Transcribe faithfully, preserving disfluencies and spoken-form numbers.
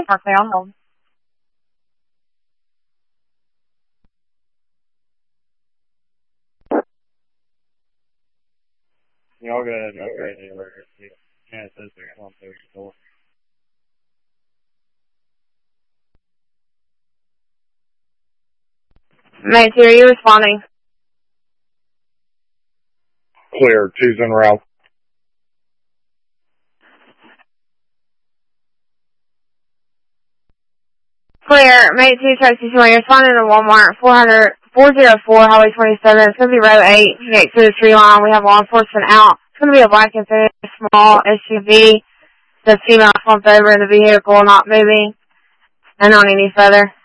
ten Parkway on hold. Y'all got an upgrade the emergency. Yeah, it says they're on third floor. Mate two, are you responding? Clear, two's en route. Clear, Mate two, Tracy two, you're responding to Walmart, four hundred, four oh four, Highway twenty-seven. It's going to be row eight, next to the tree line. We have law enforcement out. It's going to be a black and very small S U V. The female slumped over in the vehicle, not moving, and not any further.